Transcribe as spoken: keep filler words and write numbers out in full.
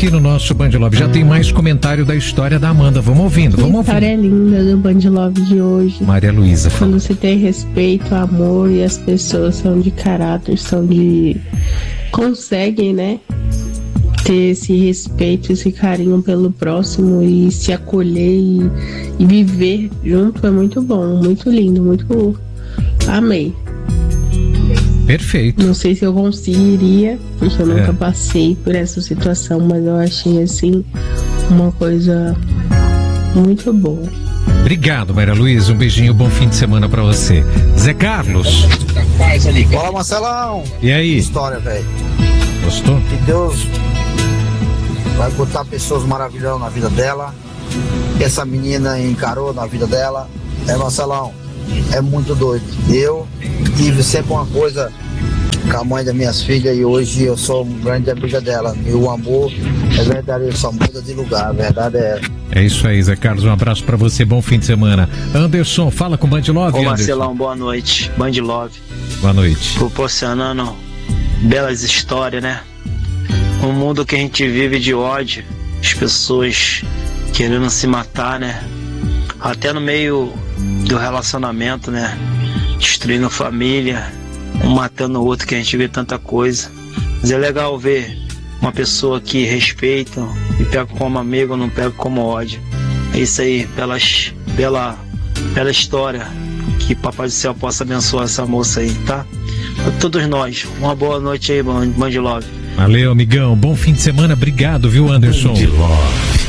aqui no nosso Band Love. Já tem mais comentário da história da Amanda. Vamos ouvindo, vamos ouvindo. História linda do Band Love de hoje. Maria Luísa. Quando você tem respeito, amor e as pessoas são de caráter, são de... conseguem, né? Ter esse respeito, esse carinho pelo próximo e se acolher e, e viver junto é muito bom, muito lindo, muito... Amei. Perfeito. Não sei se eu conseguiria, porque eu nunca É. passei por essa situação, mas eu achei assim uma coisa muito boa. Obrigado, Maria Luísa. Um beijinho, bom fim de semana pra você. Zé Carlos. Fala, Marcelão. E aí? Que história, velho. Gostou? Que Deus vai botar pessoas maravilhosas na vida dela. Que essa menina encarou na vida dela. É, Marcelão, é muito doido. Eu tive sempre uma coisa com a mãe das minhas filhas e hoje eu sou um grande amiga dela. E o amor é verdadeiro, só muda de lugar. A verdade é essa. É isso aí, Zé Carlos. Um abraço pra você, bom fim de semana. Anderson, fala com o Band Love. Ô Anderson. Marcelão, boa noite. Band Love. Boa noite. Proporcionando belas histórias, né? Um mundo que a gente vive de ódio, as pessoas querendo se matar, né? Até no meio do relacionamento, né? Destruindo família, um matando o outro, que a gente vê tanta coisa. Mas é legal ver uma pessoa que respeita e pega como amigo, não pega como ódio. É isso aí, pelas, pela, pela história. Que Papai do Céu possa abençoar essa moça aí, tá? A todos nós, uma boa noite aí, Band Love. Valeu, amigão. Bom fim de semana. Obrigado, viu, Anderson? Band Love.